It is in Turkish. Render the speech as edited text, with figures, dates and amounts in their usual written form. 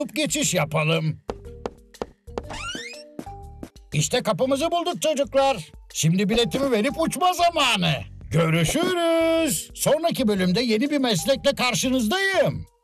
geçiş yapalım. İşte kapımızı bulduk çocuklar. Şimdi biletimi verip uçma zamanı. Görüşürüz. Sonraki bölümde yeni bir meslekle karşınızdayım.